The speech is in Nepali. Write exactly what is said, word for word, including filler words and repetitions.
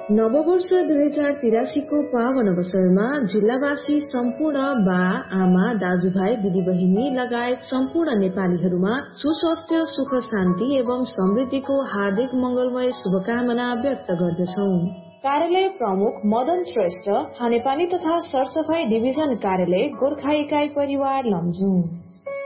नववर्ष दुई हजार तिरासी को पावन अवसरमा जिल्लावासी सम्पूर्ण बा आमा दाजुभाइ दिदीबहिनी लगायत सम्पूर्ण नेपालीहरूमा सुस्वास्थ्य सुख शान्ति एवं समृद्धिको हार्दिक मंगलमय शुभकामना व्यक्त गर्दछौ। कार्यालय प्रमुख मदन श्रेष्ठ, खानेपानी तथा सरसफाई डिभिजन कार्यालय गोर्खा इकाइ परिवार लमजुङ।